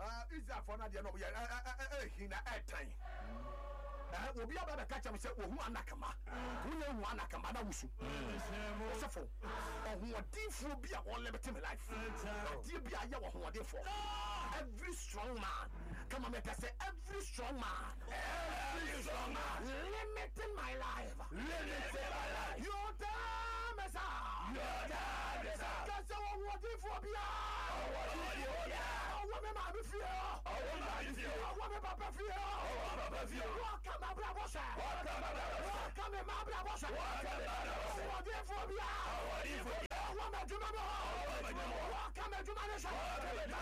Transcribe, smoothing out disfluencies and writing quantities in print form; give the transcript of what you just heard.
Israel for na de no hina etan obi aba ka cham se ohu anakama wonya hu anakama na wusu osefo ohodinfo bi a won limit me life die bi a ye ohodinfo every strong man come on make say every strong man limiting my life your time is up cause ohodinfo bi a me ma be fear me papa fear welcome my brother welcome my brother what phobia what me do no welcome to my